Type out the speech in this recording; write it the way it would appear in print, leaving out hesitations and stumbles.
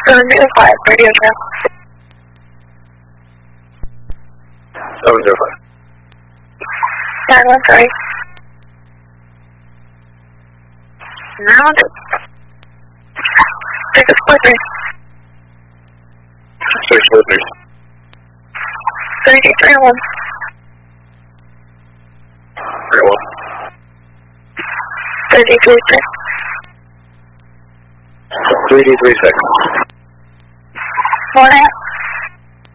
705, radio trail. 705. 913. Round. 643. 643. 3331. 31. 336. 336. 1 out.